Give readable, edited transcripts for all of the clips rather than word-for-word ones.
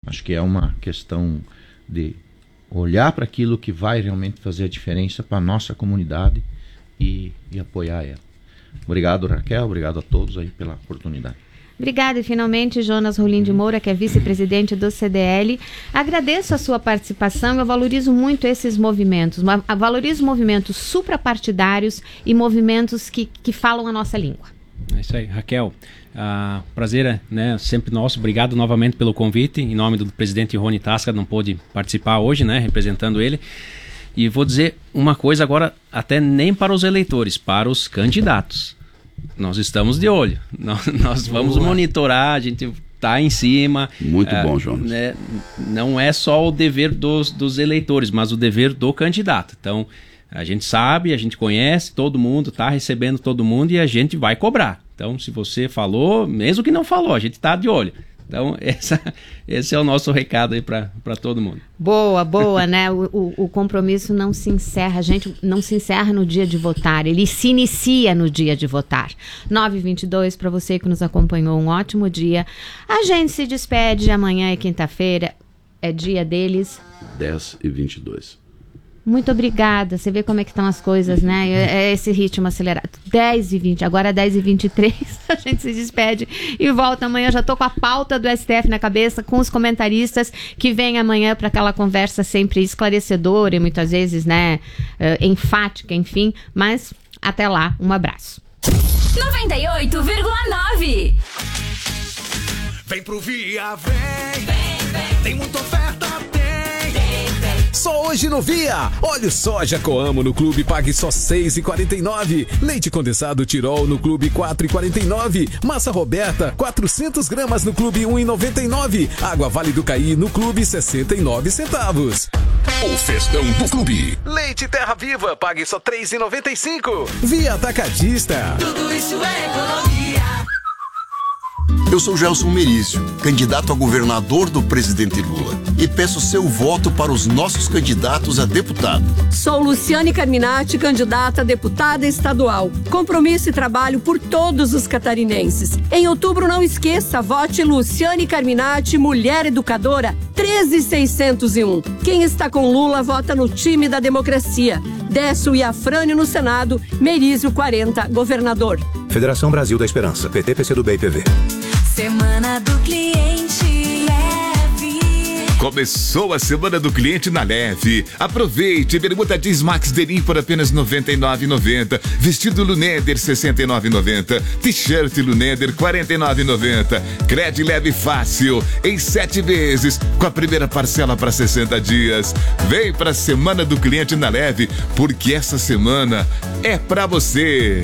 Acho que é uma questão de olhar para aquilo que vai realmente fazer a diferença para a nossa comunidade e apoiar ela. Obrigado, Raquel, obrigado a todos aí pela oportunidade. Obrigada. E finalmente, Jonas Rolim de Moura, que é vice-presidente do CDL. Agradeço a sua participação. Eu valorizo muito esses movimentos. Valorizo movimentos suprapartidários e movimentos que falam a nossa língua. É isso aí, Raquel. Prazer, né, sempre nosso. Obrigado novamente pelo convite. Em nome do presidente Rony Tasca, não pôde participar hoje, né, representando ele. E vou dizer uma coisa agora, até nem para os eleitores, para os candidatos. Nós estamos de olho, nós vamos monitorar, a gente está em cima. Muito bom, Jonas. Né, não é só o dever dos eleitores, mas o dever do candidato. Então, a gente sabe, a gente conhece todo mundo, está recebendo todo mundo e a gente vai cobrar. Então, se você falou, mesmo que não falou, a gente está de olho. Então, esse é o nosso recado aí para todo mundo. Boa, né? O compromisso não se encerra, gente, não se encerra no dia de votar, ele se inicia no dia de votar. 9h22, para você que nos acompanhou, um ótimo dia. A gente se despede, amanhã é quinta-feira, é dia deles. 10h22. Muito obrigada. Você vê como é que estão as coisas, né? É esse ritmo acelerado. 10h20, agora 10h23. A gente se despede e volta amanhã. Já tô com a pauta do STF na cabeça, com os comentaristas que vêm amanhã para aquela conversa sempre esclarecedora e muitas vezes, né, enfática, enfim. Mas até lá, um abraço. 98,9. Vem pro Via, vem. Tem muita oferta, tem. Só hoje no Via. Óleo soja Coamo no Clube pague só R$ 6,49. Leite condensado Tirol no Clube R$ 4,49. Massa Roberta 400 gramas no Clube R$ 1,99. Água Vale do Caí no Clube 69 centavos. O festão do Clube. Leite Terra Viva pague só R$ 3,95. Via Atacadista. Tudo isso é economia. Eu sou Gelson Merício, candidato a governador do presidente Lula, e peço seu voto para os nossos candidatos a deputado. Sou Luciane Carminati, candidata a deputada estadual. Compromisso e trabalho por todos os catarinenses. Em outubro, não esqueça, vote Luciane Carminati, mulher educadora, 13601. Quem está com Lula, vota no time da democracia. Décio e Afrânio no Senado, Merício 40, governador. Federação Brasil da Esperança, PT, PCdoB e PV. Semana do Cliente Leve. Começou a Semana do Cliente na Leve. Aproveite, bermuda jeans Max Denim por apenas R$ 99,90. Vestido Luneder R$ 69,90. T-shirt Luneder R$ 49,90. Crédito leve fácil, em 7 vezes, com a primeira parcela para 60 dias. Vem pra Semana do Cliente na Leve, porque essa semana é pra você.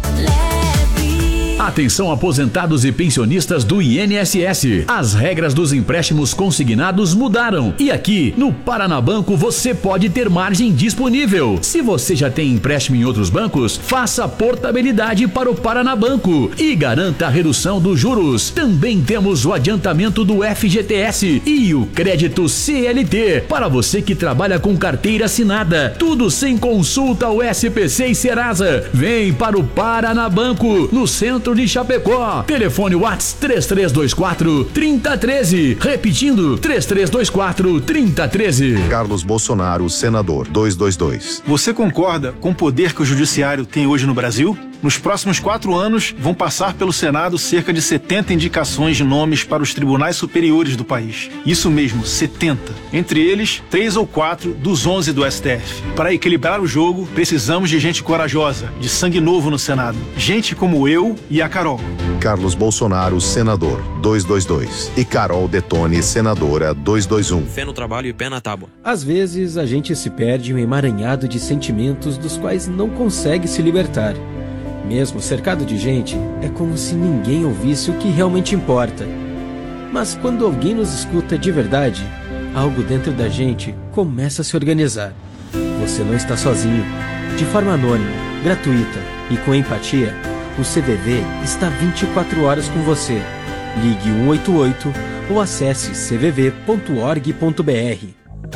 Atenção, aposentados e pensionistas do INSS. As regras dos empréstimos consignados mudaram. E aqui, no Paranabanco, você pode ter margem disponível. Se você já tem empréstimo em outros bancos, faça portabilidade para o Paranabanco e garanta a redução dos juros. Também temos o adiantamento do FGTS e o crédito CLT para você que trabalha com carteira assinada. Tudo sem consulta ao SPC e Serasa. Vem para o Paranabanco, no centro de Chapecó. Telefone WhatsApp 3324-3013. Repetindo, 3324-3013. Carlos Bolsonaro, senador, 222. Você concorda com o poder que o judiciário tem hoje no Brasil? Nos próximos 4 anos, vão passar pelo Senado cerca de 70 indicações de nomes para os tribunais superiores do país. Isso mesmo, 70. Entre eles, 3 ou 4 dos 11 do STF. Para equilibrar o jogo, precisamos de gente corajosa, de sangue novo no Senado. Gente como eu e a Carol. Carlos Bolsonaro, senador, 222. E Carol Detone, senadora, 221. Fé no trabalho e pé na tábua. Às vezes, a gente se perde em um emaranhado de sentimentos dos quais não consegue se libertar. Mesmo cercado de gente, é como se ninguém ouvisse o que realmente importa. Mas quando alguém nos escuta de verdade, algo dentro da gente começa a se organizar. Você não está sozinho. De forma anônima, gratuita e com empatia, o CVV está 24 horas com você. Ligue 188 ou acesse cvv.org.br.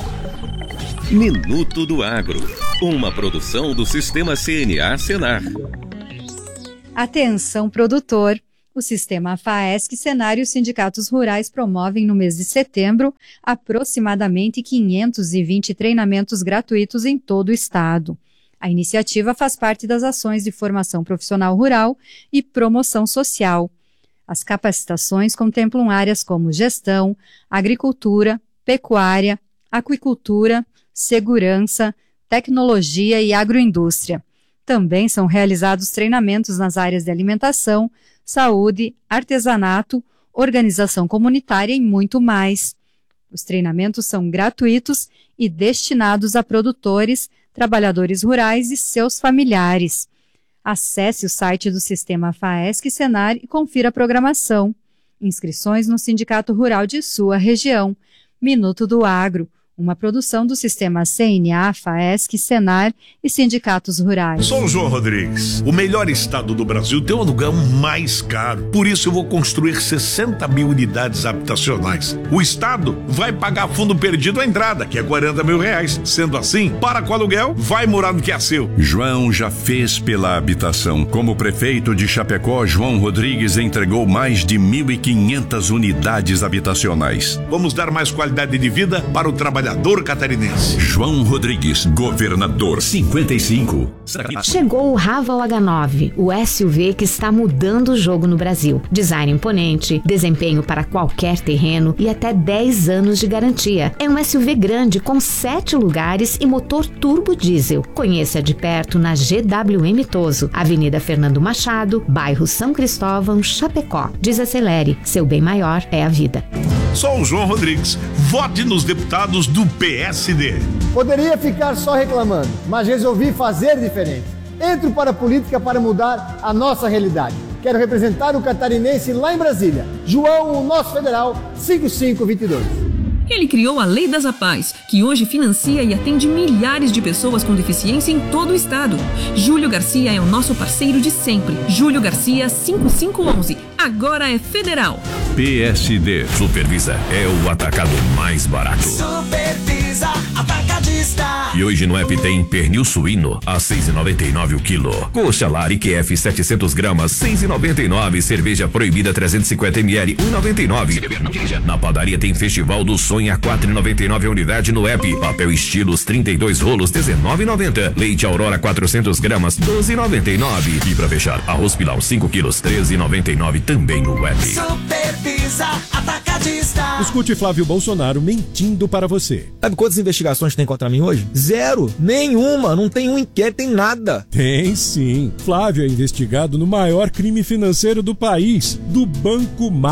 Minuto do Agro, uma produção do Sistema CNA Senar. Atenção, produtor! O sistema FAESC, Senar e os sindicatos rurais promovem no mês de setembro aproximadamente 520 treinamentos gratuitos em todo o estado. A iniciativa faz parte das ações de formação profissional rural e promoção social. As capacitações contemplam áreas como gestão, agricultura, pecuária, aquicultura, segurança, tecnologia e agroindústria. Também são realizados treinamentos nas áreas de alimentação, saúde, artesanato, organização comunitária e muito mais. Os treinamentos são gratuitos e destinados a produtores, trabalhadores rurais e seus familiares. Acesse o site do Sistema FAESC Senar e confira a programação. Inscrições no Sindicato Rural de sua região. Minuto do Agro, uma produção do Sistema CNA, FAESC, Senar e sindicatos rurais. Sou o João Rodrigues. O melhor estado do Brasil tem um aluguel mais caro. Por isso eu vou construir 60 mil unidades habitacionais. O estado vai pagar fundo perdido à entrada, que é R$40 mil. Sendo assim, para com o aluguel, vai morar no que é seu. João já fez pela habitação. Como prefeito de Chapecó, João Rodrigues entregou mais de 1.500 unidades habitacionais. Vamos dar mais qualidade de vida para o trabalhador catarinense. João Rodrigues, governador 55. Chegou o Raval H9, o SUV que está mudando o jogo no Brasil. Design imponente, desempenho para qualquer terreno e até 10 anos de garantia. É um SUV grande com 7 lugares e motor turbo diesel. Conheça de perto na GWM Toso, Avenida Fernando Machado, bairro São Cristóvão, Chapecó. Desacelere, seu bem maior é a vida. Sou o João Rodrigues. Vote nos deputados do PSD. Poderia ficar só reclamando, mas resolvi fazer diferente. Entro para a política para mudar a nossa realidade. Quero representar o catarinense lá em Brasília. João, o nosso federal, 5522. Ele criou a Lei das APAES, que hoje financia e atende milhares de pessoas com deficiência em todo o estado. Júlio Garcia é o nosso parceiro de sempre. Júlio Garcia, 5511. Agora é federal. PSD. Supervisa é o atacado mais barato. Supervisa Atacadista. E hoje no app tem pernil suíno a R$6,99 o quilo. Coxa Lari QF 700 gramas, R$6,99. Cerveja proibida 350 ml, R$1,99. Na padaria tem Festival do Sonho a R$4,99 a unidade no app. Papel Estilos 32 rolos, R$19,90. Leite Aurora 400 gramas, R$12,99. E pra fechar, arroz Pilão 5 quilos, R$13,99 também no app. Supervisa Atacadista. Escute Flávio Bolsonaro mentindo para você. Sabe quantas investigações tem contra mim hoje? 0. Nenhuma. Não tem um inquérito, tem nada. Tem sim. Flávio é investigado no maior crime financeiro do país, do Banco